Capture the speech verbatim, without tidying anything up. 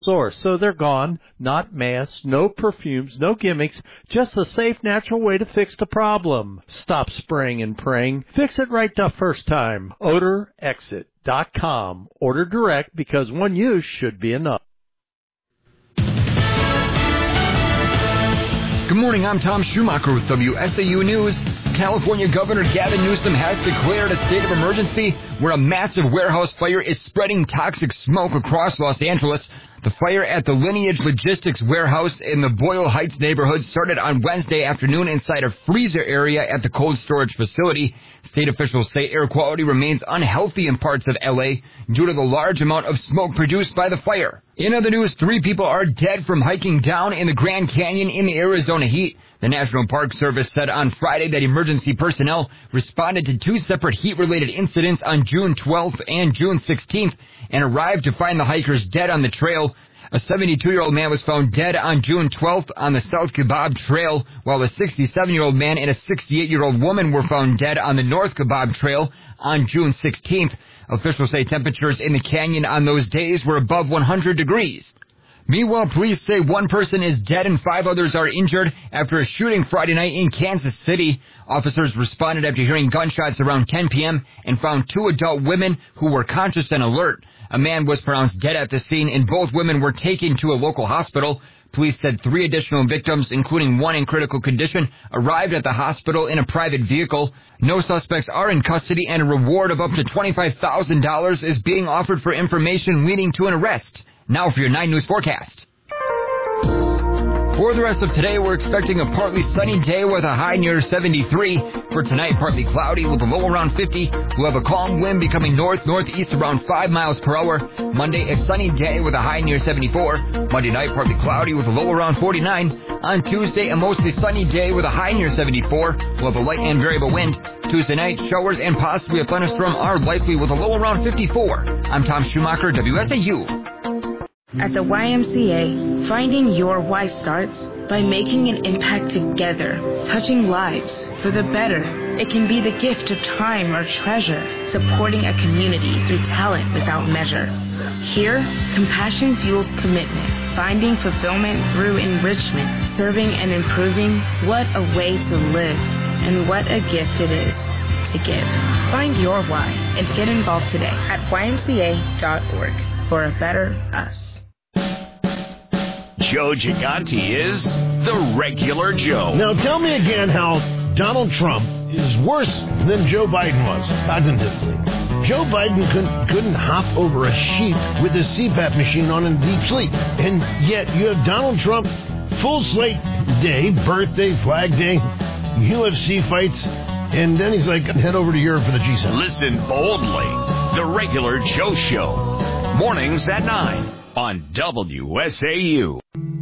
source. So they're gone. Not masks, no perfumes, no gimmicks, just the safe, natural way to fix the problem. Stop spraying and praying. Fix it right the first time. odor exit dot com. Order direct because one use should be enough. Good morning, I'm Tom Schumacher with W S A U News. California Governor Gavin Newsom has declared a state of emergency where a massive warehouse fire is spreading toxic smoke across Los Angeles. The fire at the Lineage Logistics warehouse in the Boyle Heights neighborhood started on Wednesday afternoon inside a freezer area at the cold storage facility. State officials say air quality remains unhealthy in parts of L A due to the large amount of smoke produced by the fire. In other news, three people are dead from hiking down in the Grand Canyon in the Arizona heat. The National Park Service said on Friday that emergency personnel responded to two separate heat-related incidents on June twelfth and June sixteenth and arrived to find the hikers dead on the trail. A seventy-two-year-old man was found dead on June twelfth on the South Kebab Trail, while a sixty-seven-year-old man and a sixty-eight-year-old woman were found dead on the North Kebab Trail on June sixteenth. Officials say temperatures in the canyon on those days were above one hundred degrees. Meanwhile, police say one person is dead and five others are injured after a shooting Friday night in Kansas City. Officers responded after hearing gunshots around ten p.m. and found two adult women who were conscious and alert. A man was pronounced dead at the scene, and both women were taken to a local hospital. Police said three additional victims, including one in critical condition, arrived at the hospital in a private vehicle. No suspects are in custody, and a reward of up to twenty-five thousand dollars is being offered for information leading to an arrest. Now for your nine News forecast. For the rest of today, we're expecting a partly sunny day with a high near seventy-three. For tonight, partly cloudy with a low around fifty. We'll have a calm wind becoming north-northeast around five miles per hour. Monday, a sunny day with a high near seventy-four. Monday night, partly cloudy with a low around forty-nine. On Tuesday, a mostly sunny day with a high near seventy-four. We'll have a light and variable wind. Tuesday night, showers and possibly a thunderstorm are likely with a low around fifty-four. I'm Tom Schumacher, W S A U. At the Y M C A, finding your why starts by making an impact together, touching lives for the better. It can be the gift of time or treasure, supporting a community through talent without measure. Here, compassion fuels commitment, finding fulfillment through enrichment, serving and improving. What a way to live, and what a gift it is to give. Find your why and get involved today at Y M C A dot org for a better us. Joe Gigante is the regular Joe. Now tell me again how Donald Trump is worse than Joe Biden was cognitively. Joe Biden couldn't, couldn't hop over a sheep with his C PAP machine on in deep sleep. And yet you have Donald Trump, full slate day, birthday, flag day, U F C fights, and then he's like, head over to Europe for the G seven. Listen boldly. The regular Joe Show. Mornings at nine on W S A U.